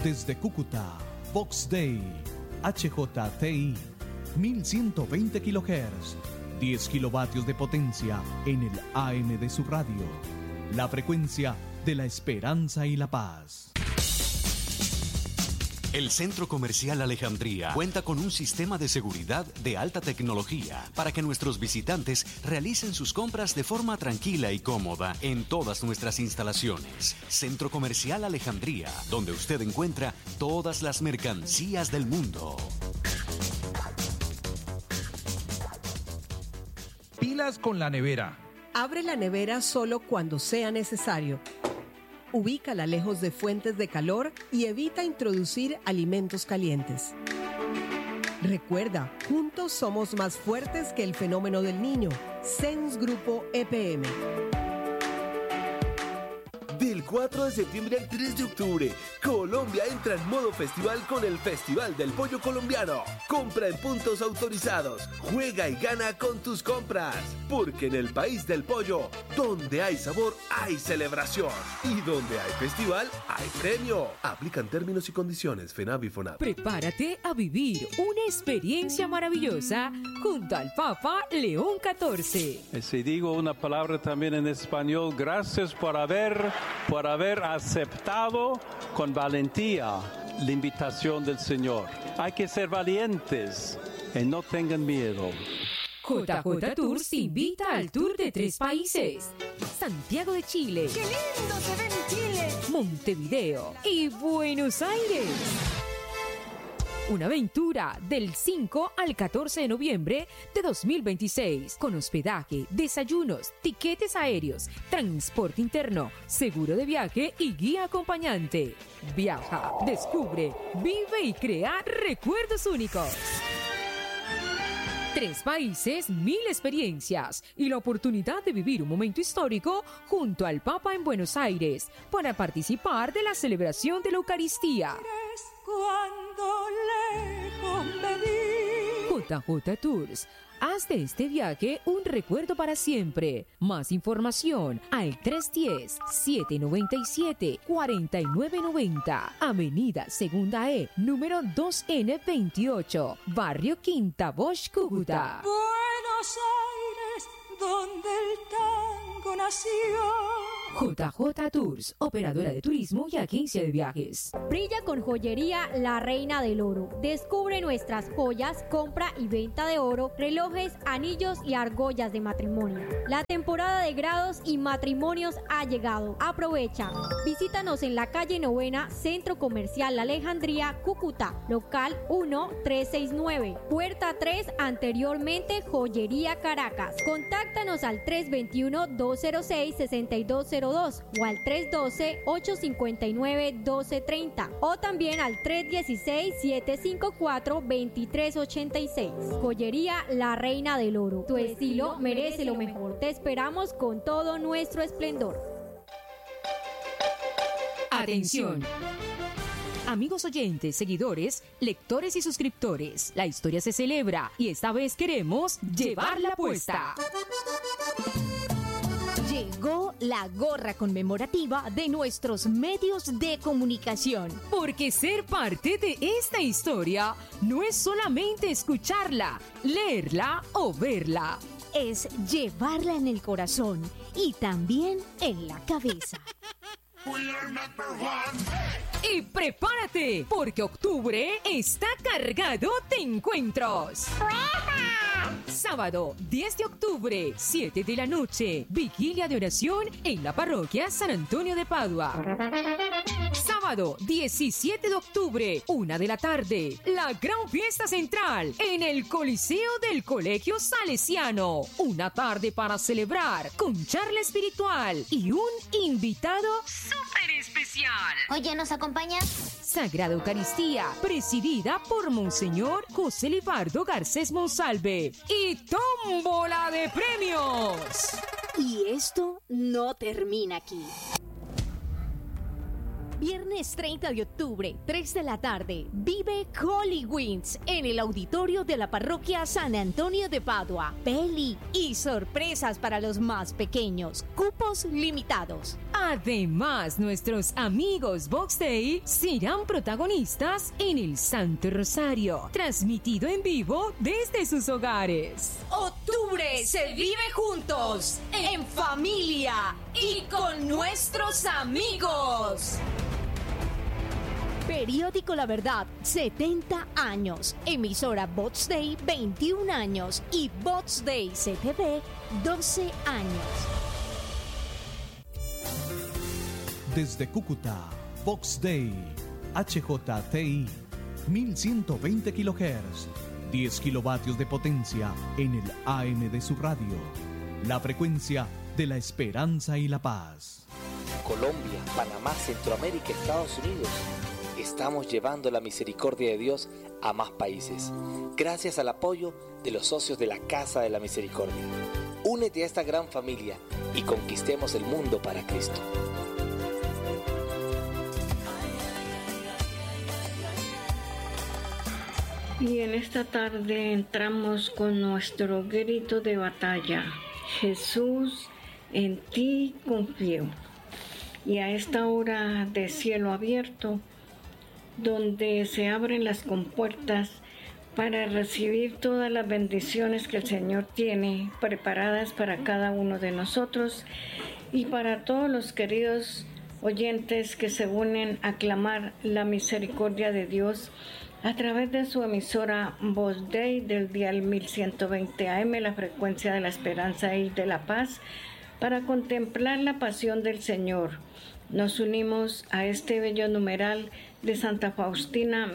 Desde Cúcuta, Vox Day, HJTI, 1120 kHz, 10 kilovatios de potencia en el AM de su radio. La frecuencia de la esperanza y la paz. El Centro Comercial Alejandría cuenta con un sistema de seguridad de alta tecnología para que nuestros visitantes realicen sus compras de forma tranquila y cómoda en todas nuestras instalaciones. Centro Comercial Alejandría, donde usted encuentra todas las mercancías del mundo. Pilas con la nevera. Abre la nevera solo cuando sea necesario. Ubícala lejos de fuentes de calor y evita introducir alimentos calientes. Recuerda, juntos somos más fuertes que el fenómeno del niño. CENS Grupo EPM. Del 4 de septiembre al 3 de octubre, Colombia entra en modo festival con el Festival del Pollo Colombiano. Compra en puntos autorizados, juega y gana con tus compras. Porque en el país del pollo, donde hay sabor, hay celebración. Y donde hay festival, hay premio. Aplican términos y condiciones, FENAV y FONAP. Prepárate a vivir una experiencia maravillosa junto al Papa León XIV. Si digo una palabra también en español, gracias por haber aceptado con valentía la invitación del Señor. Hay que ser valientes y no tengan miedo. JJ Tours te invita al tour de 3 países: Santiago de Chile, ¡qué lindo se ve en Chile!, Montevideo y Buenos Aires. Una aventura del 5 al 14 de noviembre de 2026, con hospedaje, desayunos, tiquetes aéreos, transporte interno, seguro de viaje y guía acompañante. Viaja, descubre, vive y crea recuerdos únicos. 3 países, 1000 experiencias y la oportunidad de vivir un momento histórico junto al Papa en Buenos Aires para participar de la celebración de la Eucaristía. Cuando lejos me vi. JJ Tours, haz de este viaje un recuerdo para siempre. Más información al 310-797-4990. Avenida Segunda E, número 2N28, Barrio Quinta Bosch, Cúcuta. Buenos Aires, donde el tango nació. JJ Tours, operadora de turismo y agencia de viajes. Brilla con joyería La Reina del Oro. Descubre nuestras joyas, compra y venta de oro, relojes, anillos y argollas de matrimonio. La temporada de grados y matrimonios ha llegado. Aprovecha. Visítanos en la calle Novena, Centro Comercial Alejandría, Cúcuta, local 1369, puerta 3, anteriormente Joyería Caracas. Contáctanos al 321-206-6202 o al 312-859-1230 o también al 316-754-2386. Joyería La Reina del Oro. Tu estilo merece lo mejor. Te esperamos con todo nuestro esplendor. Atención. Amigos oyentes, seguidores, lectores y suscriptores, la historia se celebra y esta vez queremos llevarla puesta. Llegó la gorra conmemorativa de nuestros medios de comunicación. Porque ser parte de esta historia no es solamente escucharla, leerla o verla. Es llevarla en el corazón y también en la cabeza. Y prepárate, porque octubre está cargado de encuentros. Sábado 10 de octubre, 7 de la noche, vigilia de oración en la parroquia San Antonio de Padua. Sábado 17 de octubre, 1 de la tarde, la gran fiesta central en el Coliseo del Colegio Salesiano. Una tarde para celebrar con charla espiritual y un invitado súper especial. Oye, ¿nos acompaña? Sagrada Eucaristía, presidida por Monseñor José Libardo Garcés Monsalve. Y tómbola de premios. Y esto no termina aquí. Viernes 30 de octubre, 3 de la tarde, vive Holy Winds en el auditorio de la parroquia San Antonio de Padua. Peli y sorpresas para los más pequeños. Cupos limitados. Además, nuestros amigos Box Day serán protagonistas en el Santo Rosario, transmitido en vivo desde sus hogares. Octubre se vive juntos, en familia y con nuestros amigos. Periódico La Verdad, 70 años. Emisora Box Day, 21 años. Y Box Day CTV, 12 años. Desde Cúcuta, Box Day, HJTI, 1120 kHz, 10 kilovatios de potencia en el AM de su radio. La frecuencia de la esperanza y la paz. Colombia, Panamá, Centroamérica, Estados Unidos. Estamos llevando la misericordia de Dios a más países, gracias al apoyo de los socios de la Casa de la Misericordia. Únete a esta gran familia y conquistemos el mundo para Cristo. Y en esta tarde entramos con nuestro grito de batalla. Jesús, en ti confío. Y a esta hora de cielo abierto, donde se abren las compuertas para recibir todas las bendiciones que el Señor tiene preparadas para cada uno de nosotros y para todos los queridos oyentes que se unen a clamar la misericordia de Dios a través de su emisora Box Day del dial 1120 AM, la frecuencia de la esperanza y de la paz, para contemplar la pasión del Señor. Nos unimos a este bello numeral de Santa Faustina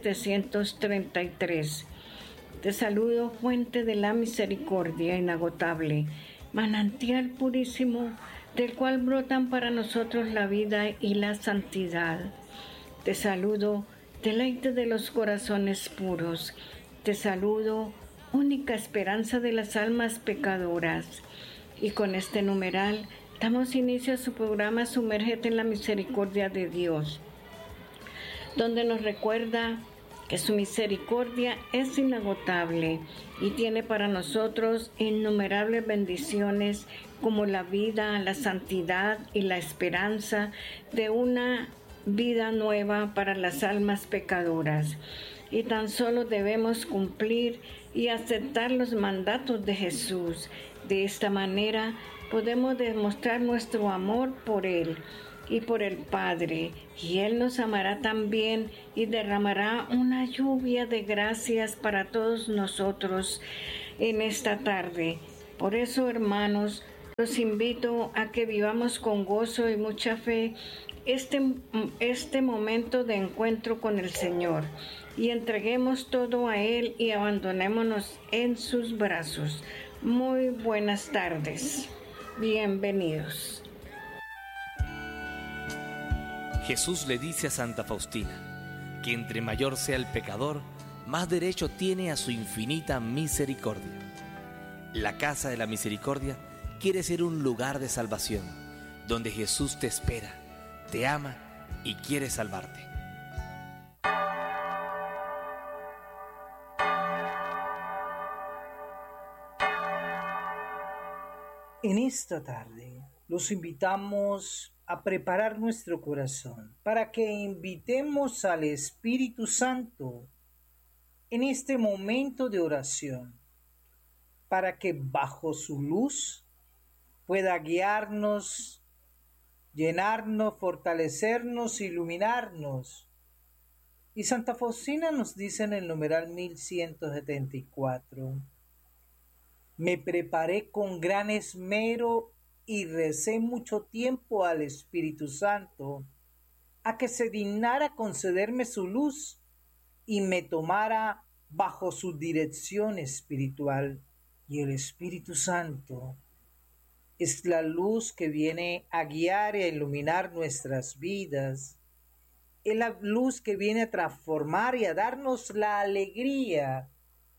1733. Te saludo, fuente de la misericordia inagotable, manantial purísimo, del cual brotan para nosotros la vida y la santidad. Te saludo, deleite de los corazones puros. Te saludo, única esperanza de las almas pecadoras. Y con este numeral damos inicio a su programa Sumérgete en la misericordia de Dios, donde nos recuerda que su misericordia es inagotable y tiene para nosotros innumerables bendiciones como la vida, la santidad y la esperanza de una vida nueva para las almas pecadoras. Y tan solo debemos cumplir y aceptar los mandatos de Jesús. De esta manera podemos demostrar nuestro amor por Él y por el Padre, y Él nos amará también y derramará una lluvia de gracias para todos nosotros en esta tarde. Por eso, hermanos, los invito a que vivamos con gozo y mucha fe este momento de encuentro con el Señor y entreguemos todo a Él y abandonémonos en sus brazos. Muy buenas tardes. Bienvenidos. Jesús le dice a Santa Faustina que entre mayor sea el pecador, más derecho tiene a su infinita misericordia. La Casa de la Misericordia quiere ser un lugar de salvación, donde Jesús te espera, te ama y quiere salvarte. En esta tarde los invitamos a preparar nuestro corazón para que invitemos al Espíritu Santo en este momento de oración, para que bajo su luz pueda guiarnos, llenarnos, fortalecernos, iluminarnos. Y Santa Faustina nos dice en el numeral 1174: me preparé con gran esmero y recé mucho tiempo al Espíritu Santo a que se dignara concederme su luz y me tomara bajo su dirección espiritual. Y el Espíritu Santo es la luz que viene a guiar y a iluminar nuestras vidas. Es la luz que viene a transformar y a darnos la alegría.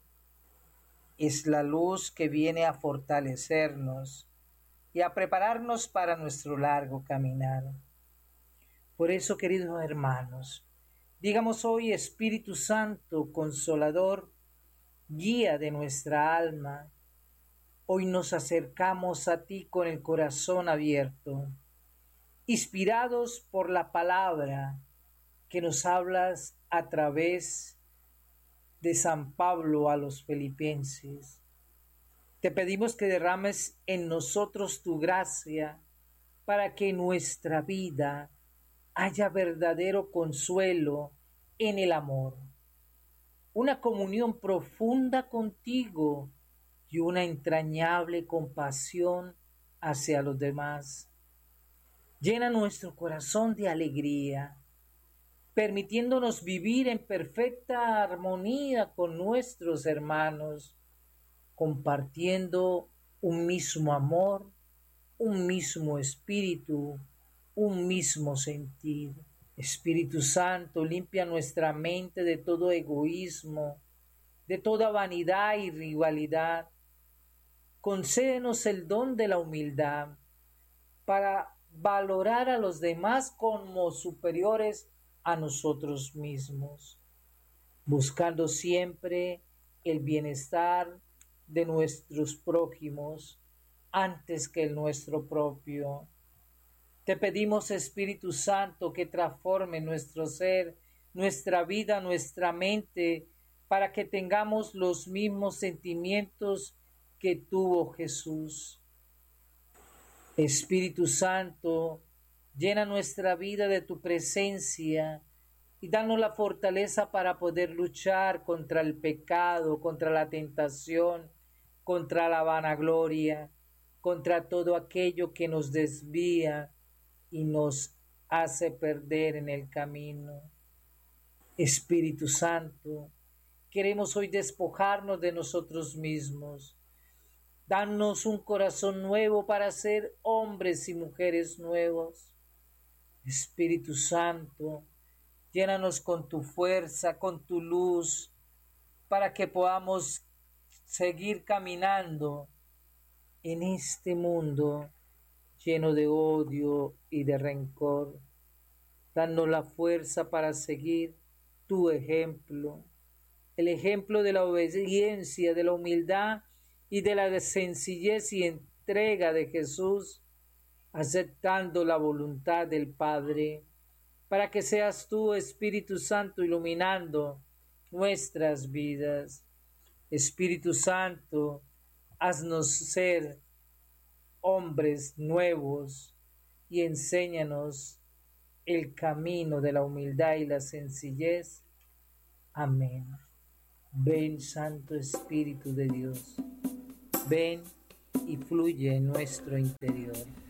Es la luz que viene a fortalecernos y a prepararnos para nuestro largo caminar. Por eso, queridos hermanos, digamos hoy: Espíritu Santo, Consolador, guía de nuestra alma, hoy nos acercamos a ti con el corazón abierto inspirados por la palabra que nos hablas a través de San Pablo a los filipenses. Te pedimos que derrames en nosotros tu gracia para que en nuestra vida haya verdadero consuelo en el amor, una comunión profunda contigo y una entrañable compasión hacia los demás. Llena nuestro corazón de alegría, permitiéndonos vivir en perfecta armonía con nuestros hermanos, compartiendo un mismo amor, un mismo espíritu, un mismo sentir. Espíritu Santo, limpia nuestra mente de todo egoísmo, de toda vanidad y rivalidad. Concédenos el don de la humildad para valorar a los demás como superiores a nosotros mismos, buscando siempre el bienestar de nuestros prójimos antes que el nuestro propio. Te pedimos, Espíritu Santo, que transforme nuestro ser, nuestra vida, nuestra mente, para que tengamos los mismos sentimientos que tuvo Jesús. Espíritu Santo, llena nuestra vida de tu presencia y danos la fortaleza para poder luchar contra el pecado, contra la tentación, contra la vanagloria, contra todo aquello que nos desvía y nos hace perder en el camino. Espíritu Santo, queremos hoy despojarnos de nosotros mismos. Danos un corazón nuevo para ser hombres y mujeres nuevos. Espíritu Santo, llénanos con tu fuerza, con tu luz, para que podamos seguir caminando en este mundo lleno de odio y de rencor. Danos la fuerza para seguir tu ejemplo, el ejemplo de la obediencia, de la humildad y de la sencillez y entrega de Jesús, aceptando la voluntad del Padre, para que seas tú, Espíritu Santo, iluminando nuestras vidas. Espíritu Santo, haznos ser hombres nuevos y enséñanos el camino de la humildad y la sencillez. Amén. Ven, Santo Espíritu de Dios, ven y fluye en nuestro interior.